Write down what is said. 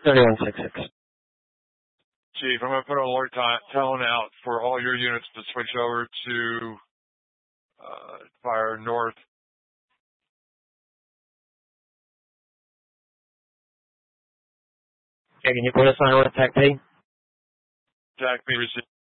3166. Chief, I'm going to put an alert tone out for all your units to switch over to fire north. Okay, can you put us on with TAC P? TAC P received.